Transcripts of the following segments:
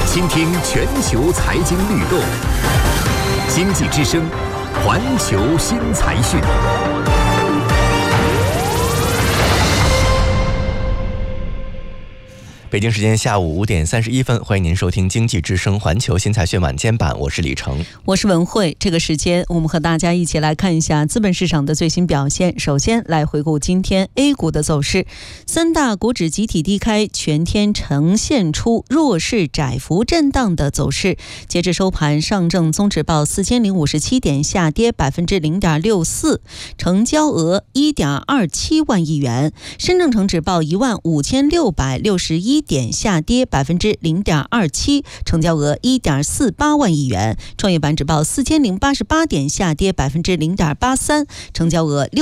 倾听全球财经律动，经济之声，环球新财讯。北京时间下午5点31分，欢迎您收听经济之声环球新财讯晚间版，我是李成， 我是文慧。这个时间我们和大家一起来看一下资本市场的最新表现。首先来回顾今天 A 股的走势，三大股指集体低开，全天呈现出弱势窄幅震荡的走势。截至收盘，上证综指报4057点，下跌 0.64%， 成交额 1.27 万亿元；深证成指报15661点，下跌 0.27%， 成交额 1.48 万亿元；创业板指报4088点，下跌 0.83%， 成交额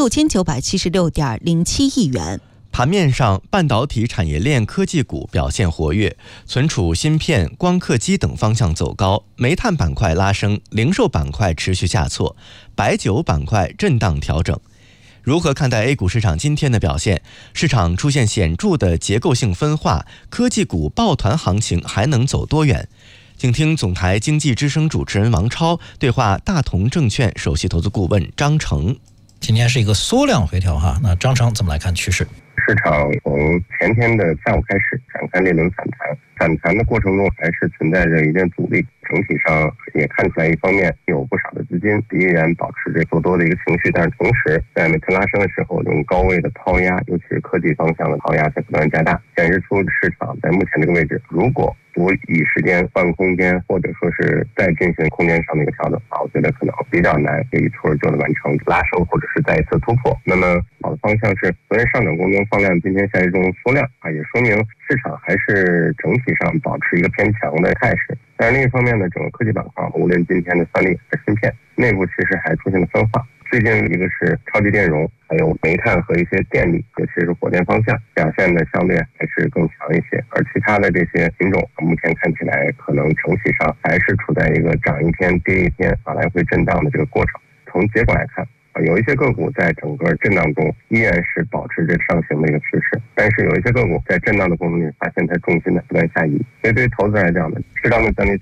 6976.07 亿元。 盘面上，半导体产业链科技股表现活跃，存储芯片、光刻机等方向走高，煤炭板块拉升，零售板块持续下挫，白酒板块震荡调整。如何看待 A 股市场今天的表现？市场出现显著的结构性分化，科技股抱团行情还能走多远？请听总台经济之声主持人王超对话大同证券首席投资顾问张成。 今天是一个缩量回调哈，那张成怎么来看趋势？ 市场从前天的下午开始展开这轮反弹，反弹的过程中还是存在着一定阻力，整体上也看出来一方面有不少的资金依然保持着做多的一个情绪，但是同时在每次拉升的时候，这种高位的抛压，尤其是科技方向的抛压在不断加大，显示出市场在目前这个位置，如果不以时间换空间，或者说是再进行空间上的一个调整，我觉得可能比较难这一蹴而就的完成拉升，或者是再一次突破。那么好的方向是昨天上涨过程中放量，今天下跌中缩量也说明市场还是整体上保持一个偏强的态势。但是另一方面呢，整个科技板块无论今天的算力还是芯片内部，其实还出现了分化。最近一个是超级电容，还有煤炭和一些电力，尤其是火电方向表现的相对还是更强一些，而其他的这些品种目前看起来可能整体上还是处在一个涨一天跌一天来回震荡的这个过程。从结果来看，有一些个股在整个震荡中依然是保持着上行的一个趋势，但是有一些个股在震荡的过程中发现它重心的不断下移，所以对于投资来讲呢，适当的降低